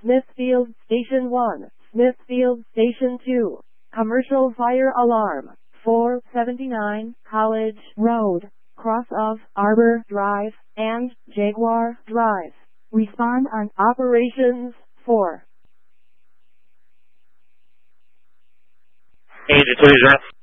Smithfield Station 1, Smithfield Station 2, commercial fire alarm, 479 College Road, cross of Arbor Drive and Jaguar Drive. Respond on operations 4. Agent 2,